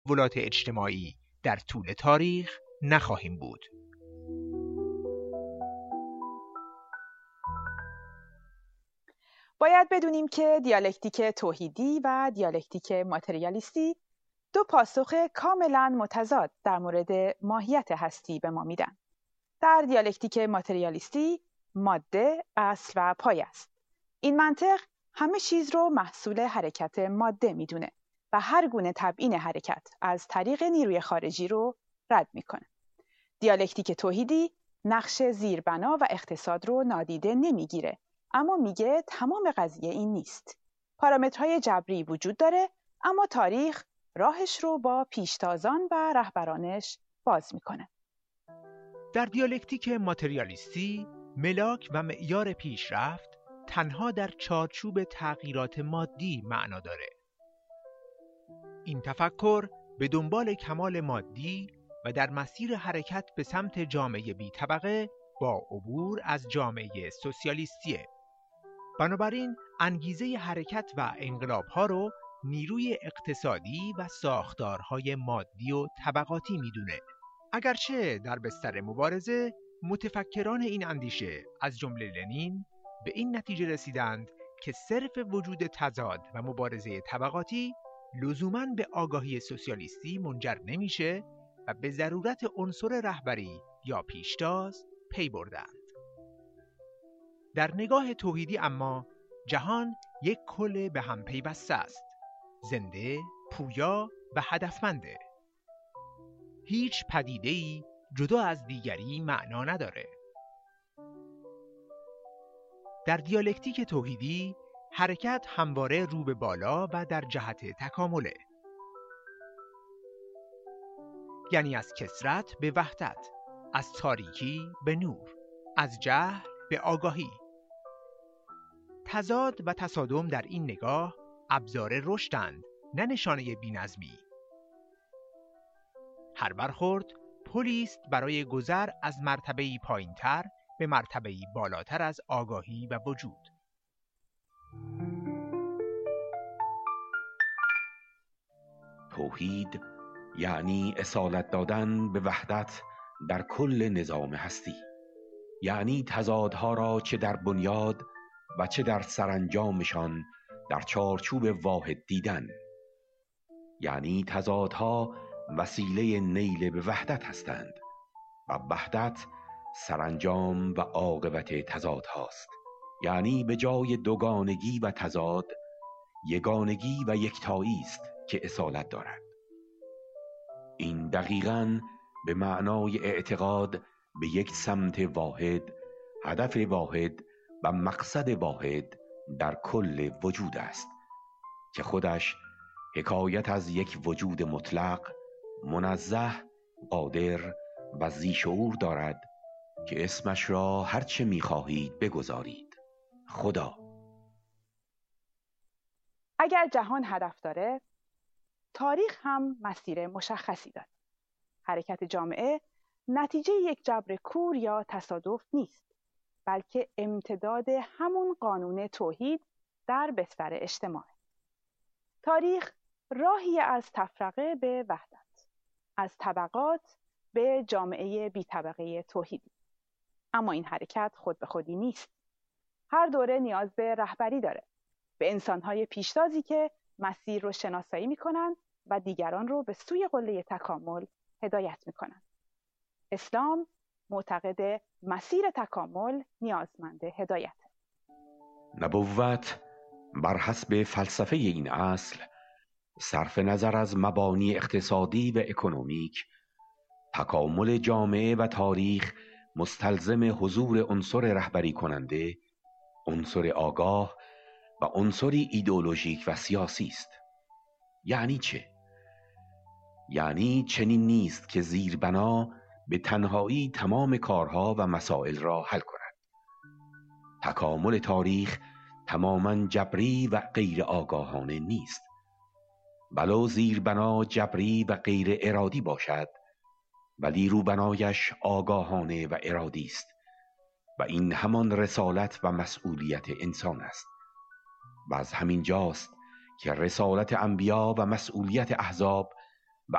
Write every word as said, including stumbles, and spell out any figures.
تحولات اجتماعی در طول تاریخ نخواهیم بود. باید بدونیم که دیالکتیک توحیدی و دیالکتیک ماتریالیستی دو پاسخ کاملا متضاد در مورد ماهیت هستی به ما میدن. در دیالکتیک ماتریالیستی ماده اصل و پایه است. این منطق همه چیز رو محصول حرکت ماده میدونه و هر گونه تبیین حرکت از طریق نیروی خارجی رو رد میکنه. دیالکتیک توحیدی نقش زیربنا و اقتصاد رو نادیده نمیگیره، اما میگه تمام قضیه این نیست. پارامترهای جبری وجود داره، اما تاریخ راهش رو با پیشتازان و رهبرانش باز میکنه. در دیالکتیک ماتریالیستی ملاک و معیار پیشرفت تنها در چارچوب تغییرات مادی معنا داره. این تفکر به دنبال کمال مادی و در مسیر حرکت به سمت جامعه بی طبقه با عبور از جامعه سوسیالیستیه. بنابراین انگیزه حرکت و انقلاب‌ها رو نیروی اقتصادی و ساختارهای مادی و طبقاتی میدونه. اگرچه در بستر مبارزه متفکران این اندیشه از جمله لنین به این نتیجه رسیدند که صرف وجود تضاد و مبارزه طبقاتی لزوماً به آگاهی سوسیالیستی منجر نمیشه و به ضرورت عنصر رهبری یا پیشتاز پی بردند. در نگاه توحیدی اما جهان یک کل به هم پیوسته است، زنده، پویا و هدفمنده. هیچ پدیده‌ای جدا از دیگری معنا نداره. در دیالکتیک توحیدی حرکت همواره رو به بالا و در جهت تکامله، یعنی از کثرت به وحدت، از تاریکی به نور، از جهل به آگاهی. تضاد و تصادم در این نگاه ابزار رشدند، نه نشانه بی‌نظمی. هر برخورد پلی است برای گذر از مرتبه‌ای پایین‌تر به مرتبه‌ای بالاتر از آگاهی و وجود. توحید یعنی اصالت دادن به وحدت در کل نظام هستی، یعنی تضادها را چه در بنیاد و چه در سرانجامشان در چارچوب واحد دیدن، یعنی تضادها وسیله نیل به وحدت هستند و وحدت سرانجام و عاقبت تضاد هاست، یعنی به جای دوگانگی و تضاد یگانگی و یکتایی است که اصالت دارد. این دقیقاً به معنای اعتقاد به یک سمت واحد، هدف واحد و مقصد واحد در کل وجود است که خودش حکایت از یک وجود مطلق، منزه، قادر و ذی شعور دارد که اسمش را هرچه می‌خواهید بگذارید، خدا. اگر جهان هدف داره، تاریخ هم مسیر مشخصی داره. حرکت جامعه نتیجه یک جبر کور یا تصادف نیست، بلکه امتداد همون قانون توحید در بستر اجتماع. تاریخ راهی از تفرقه به وحدت، از طبقات به جامعه بی طبقه توحیدی. اما این حرکت خود به خودی نیست. هر دوره نیاز به رهبری داره، به انسان‌های پیشتازی که مسیر رو شناسایی می‌کنن و دیگران رو به سوی قله تکامل هدایت می‌کنن. اسلام معتقد مسیر تکامل نیازمند هدایت. نبوت بر حسب فلسفه این اصل، صرف نظر از مبانی اقتصادی و اکنومیک، تکامل جامعه و تاریخ مستلزم حضور عنصر رهبری کننده، عنصر آگاه و عنصری ایدئولوژیک و سیاسی است. یعنی چه؟ یعنی چنین نیست که زیربنا به تنهایی تمام کارها و مسائل را حل کند. تکامل تاریخ تماما جبری و غیر آگاهانه نیست. ولو زیربنا جبری و غیر ارادی باشد، ولی روبنایش آگاهانه و ارادی است و این همان رسالت و مسئولیت انسان است. و از همین جاست که رسالت انبیا و مسئولیت احزاب